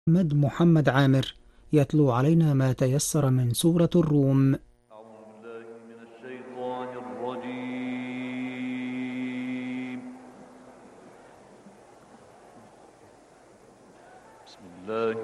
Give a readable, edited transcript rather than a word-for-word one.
محمد عامر يتلو علينا ما تيسر من سورة الروم. أعوذ بالله من الشيطان الرجيم. بسم الله